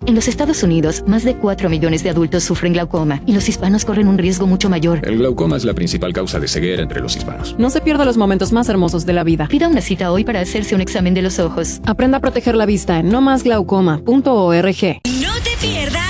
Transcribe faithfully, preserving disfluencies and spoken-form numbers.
En los Estados Unidos, más de cuatro millones de adultos sufren glaucoma y los hispanos corren un riesgo mucho mayor. El glaucoma es la principal causa de ceguera entre los hispanos. No se pierda los momentos más hermosos de la vida. Pida una cita hoy para hacerse un examen de los ojos. Aprenda a proteger la vista en no más glaucoma punto org.